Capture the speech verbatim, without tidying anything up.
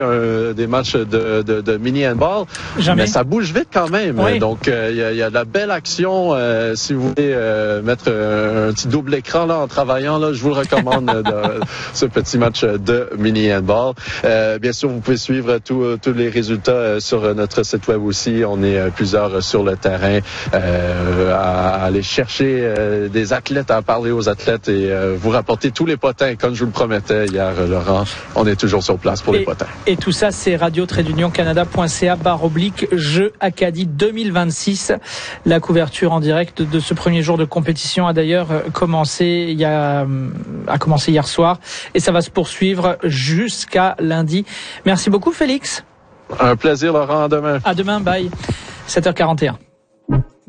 un, des matchs de, de, de mini-handball. Jamais. Mais ça bouge vite quand même. Oui. Donc, il euh, y, y a de la belle action. Euh, si vous voulez euh, mettre un, un petit double écran là en travaillant, là, je vous le recommande de, ce petit match de mini-handball. Euh, bien sûr, vous pouvez suivre tous tous les résultats sur notre site web aussi. On est plusieurs sur le terrain euh, à aller chercher euh, des athlètes, à parler aux athlètes et euh, vous rapporter tous les potins. Comme je vous le promettais hier, Laurent, on est toujours sur place pour et, les potins. Et tout ça, c'est radio trait d'union canada point c a barre oblique Jeux Acadie deux mille vingt-six. La couverture en direct de ce premier jour de compétition a d'ailleurs commencé il y a, a commencé hier soir et ça va se poursuivre jusqu'à lundi. Merci beaucoup, Félix. Un plaisir, Laurent. À demain. À demain. Bye. sept heures quarante et un.